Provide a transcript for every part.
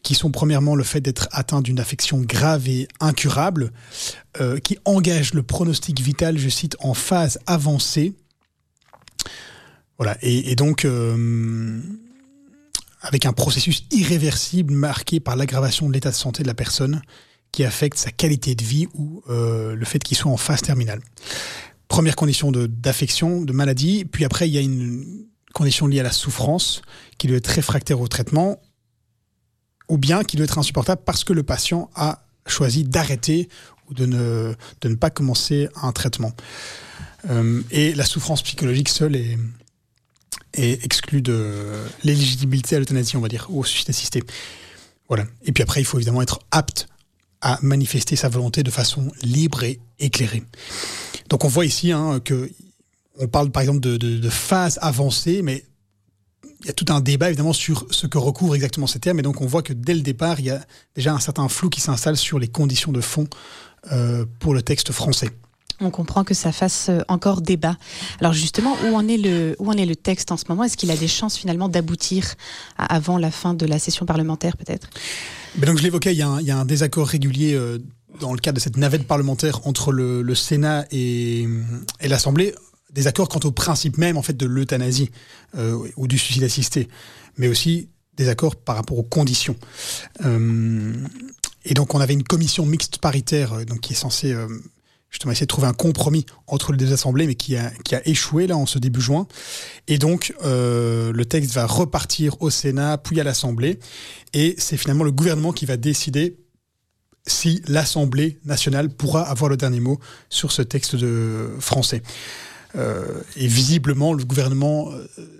qui sont premièrement le fait d'être atteint d'une affection grave et incurable, qui engage le pronostic vital, je cite, en phase avancée. Voilà, et donc avec un processus irréversible marqué par l'aggravation de l'état de santé de la personne qui affecte sa qualité de vie ou le fait qu'il soit en phase terminale. Première condition d'affection, de maladie, puis après il y a une condition liée à la souffrance qui doit être réfractaire au traitement ou bien qui doit être insupportable parce que le patient a choisi d'arrêter ou de ne pas commencer un traitement. Et la souffrance psychologique seule est exclue de l'éligibilité à l'euthanasie, on va dire, ou au suicide assisté. Voilà. Et puis après, il faut évidemment être apte à manifester sa volonté de façon libre et éclairée. Donc on voit ici que on parle par exemple de phase avancée, mais il y a tout un débat évidemment sur ce que recouvrent exactement ces termes, et donc on voit que dès le départ, il y a déjà un certain flou qui s'installe sur les conditions de fond pour le texte français. On comprend que ça fasse encore débat. Alors justement, où en est le texte en ce moment ? Est-ce qu'il a des chances finalement d'aboutir avant la fin de la session parlementaire peut-être ? Donc je l'évoquais, il y a un désaccord régulier dans le cadre de cette navette parlementaire entre le Sénat et l'Assemblée. Désaccord quant au principe même en fait de l'euthanasie ou du suicide assisté, mais aussi désaccord par rapport aux conditions. Et donc on avait une commission mixte paritaire donc qui est censée justement essayer de trouver un compromis entre les deux assemblées, mais qui a échoué là en ce début juin. Et donc le texte va repartir au Sénat puis à l'Assemblée, et c'est finalement le gouvernement qui va décider si l'Assemblée nationale pourra avoir le dernier mot sur ce texte français. Et visiblement, le gouvernement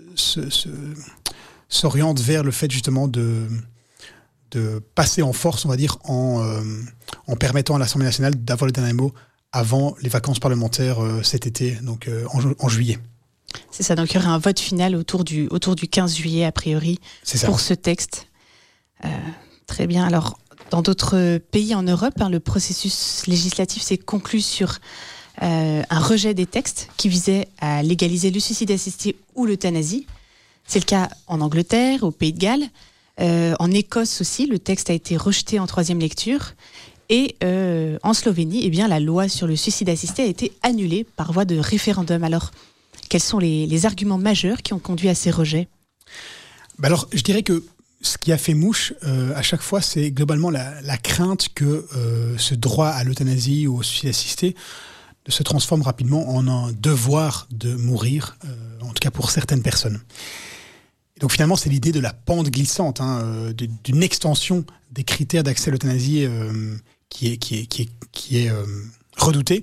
s'oriente vers le fait justement de passer en force, on va dire, en permettant à l'Assemblée nationale d'avoir le dernier mot avant les vacances parlementaires cet été, donc en juillet. C'est ça, donc il y aura un vote final autour du 15 juillet, a priori, pour ce texte. Très bien. Alors, dans d'autres pays en Europe, le processus législatif s'est conclu sur un rejet des textes qui visaient à légaliser le suicide assisté ou l'euthanasie. C'est le cas en Angleterre, au Pays de Galles. En Écosse aussi, le texte a été rejeté en 3e lecture. Et en Slovénie, la loi sur le suicide assisté a été annulée par voie de référendum. Alors, quels sont les arguments majeurs qui ont conduit à ces rejets ? Alors, je dirais que ce qui a fait mouche à chaque fois, c'est globalement la crainte que ce droit à l'euthanasie ou au suicide assisté se transforme rapidement en un devoir de mourir, en tout cas pour certaines personnes. Et donc finalement, c'est l'idée de la pente glissante, d'une extension des critères d'accès à l'euthanasie qui est redoutée.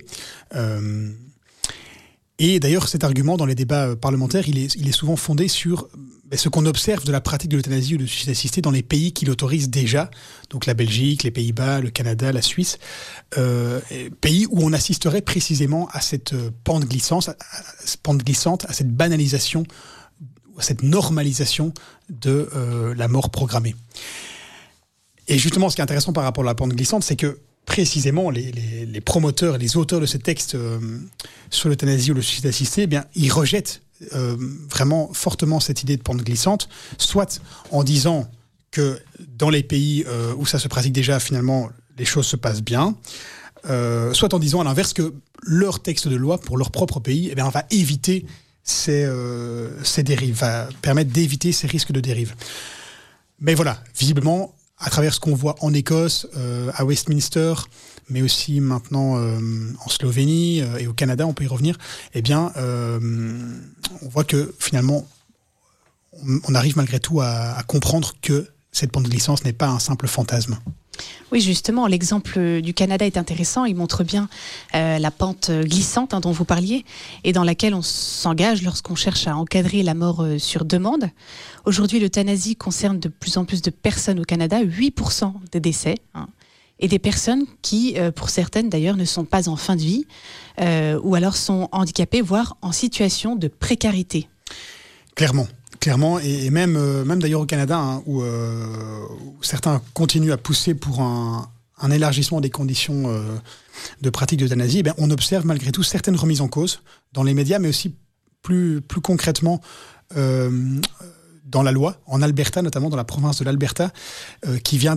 Et d'ailleurs, cet argument dans les débats parlementaires, il est souvent fondé sur ce qu'on observe de la pratique de l'euthanasie ou du suicide assisté dans les pays qui l'autorisent déjà, donc la Belgique, les Pays-Bas, le Canada, la Suisse, pays où on assisterait précisément à cette pente glissante, à cette banalisation, à cette normalisation de la mort programmée. Et justement, ce qui est intéressant par rapport à la pente glissante, c'est que précisément les promoteurs et les auteurs de ces textes sur l'euthanasie ou le suicide assisté, ils rejettent vraiment fortement cette idée de pente glissante, soit en disant que dans les pays où ça se pratique déjà, finalement, les choses se passent bien, soit en disant à l'inverse que leur texte de loi pour leur propre pays va éviter ces dérives, va permettre d'éviter ces risques de dérive. Mais voilà, visiblement, à travers ce qu'on voit en Écosse, à Westminster, mais aussi maintenant en Slovénie et au Canada, on peut y revenir, on voit que finalement, on arrive malgré tout à comprendre que cette pente glissante n'est pas un simple fantasme. Oui, justement, l'exemple du Canada est intéressant. Il montre bien la pente glissante dont vous parliez et dans laquelle on s'engage lorsqu'on cherche à encadrer la mort sur demande. Aujourd'hui, l'euthanasie concerne de plus en plus de personnes au Canada, 8% des décès, et des personnes qui, pour certaines d'ailleurs, ne sont pas en fin de vie ou alors sont handicapées, voire en situation de précarité. Clairement, et même d'ailleurs au Canada, où certains continuent à pousser pour un élargissement des conditions de pratique d'euthanasie, on observe malgré tout certaines remises en cause dans les médias, mais aussi plus concrètement dans la loi, en Alberta, notamment dans la province de l'Alberta, qui vient